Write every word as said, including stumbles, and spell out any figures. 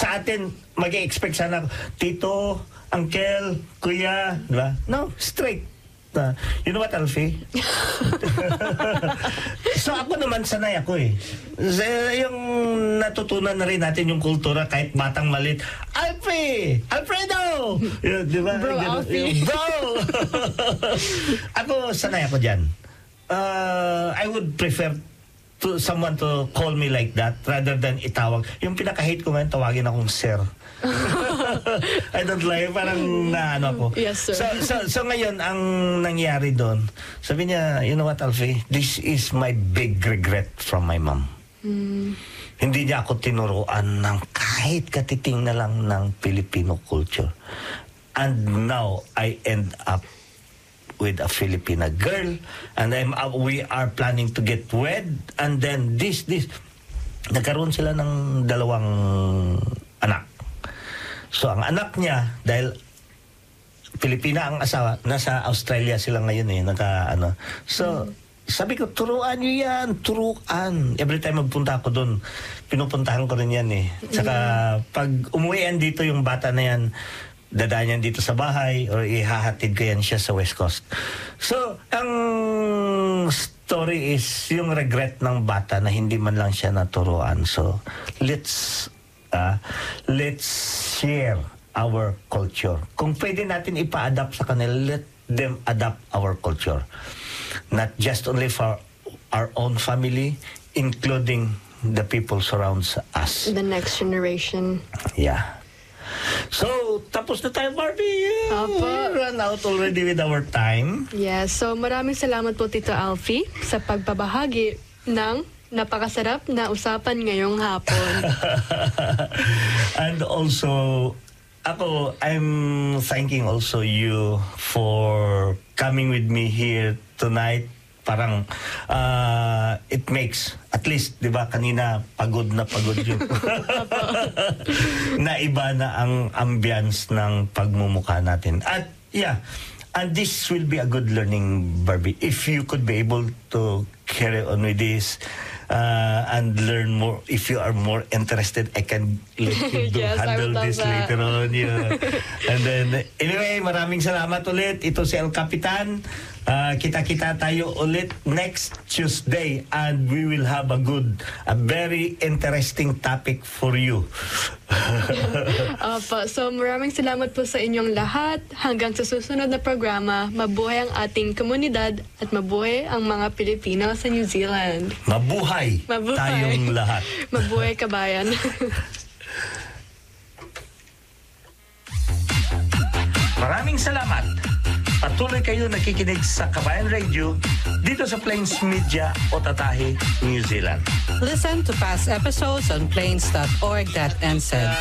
sa atin, mag-expect sana, tito, uncle, kuya, di ba? No, straight. Uh, you know what, Alfie? So ako naman sanay ako eh. So, yung natutunan na rin natin yung kultura kahit batang malit. Alfie! Alfredo! Yun, di ba? Bro, Ganun, Alfie. yung bro! Ako sanay ako dyan. Uh, I would prefer to someone to call me like that rather than itawag. Yung pinaka-hate ko ngayon, tawagin akong sir. I don't like, parang na ano ako. Yes, sir. So, so, so ngayon, ang nangyari doon, sabi niya, you know what, Alfie? This is my big regret from my mom. Mm. Hindi niya ako tinuruan ng kahit katiting na lang ng Filipino culture. And now, I end up with a Filipina girl, and I'm, uh, we are planning to get wed, and then this, this, nagkaroon sila ng dalawang anak. So, ang anak niya, dahil Pilipina ang asawa, nasa Australia sila ngayon eh, naka, ano. So, mm. sabi ko, turuan niyo yan, turuan. Every time magpunta ako doon, pinupuntahan ko rin yan eh. Saka, mm. pag umuwi yan dito, yung bata na yan, dadaan yan dito sa bahay, or ihahatid ko yan siya sa West Coast. So, ang story is yung regret ng bata na hindi man lang siya naturuan. So, let's Uh, let's share our culture. Kung pwede natin ipa-adapt sa kanila, let them adapt our culture. Not just only for our own family, including the people surrounds us. The next generation. Yeah. So, tapos na tayo, Barbie. Opo. We run out already with our time. Yes, so maraming salamat po, Tito Alfie, sa pagbabahagi ng napakasarap na usapan ngayong hapon. And also, ako, I'm thanking also you for coming with me here tonight. Parang, uh, it makes, at least, di ba, kanina, pagod na pagod yun. Na iba na ang ambience ng pagmumukha natin. At, yeah, and this will be a good learning, Barbie. If you could be able to carry on with this, Uh, and learn more. If you are more interested, I can let you do Yes, handle this that. later on. Yeah. And then, anyway, maraming salamat ulit. Ito si El Capitan. Uh, kita-kita tayo ulit next Tuesday, and we will have a good, a very interesting topic for you. Opo, so maraming salamat po sa inyong lahat. Hanggang sa susunod na programa, mabuhay ang ating komunidad at mabuhay ang mga Pilipino sa New Zealand. Mabuhay, Mabuhay. tayong lahat. Mabuhay, kabayan. Maraming salamat. Patuloy kayo nakikinig sa Kabayan Radio dito sa Plains Media o Tatahe, New Zealand. Listen to past episodes on plains dot org dot n z.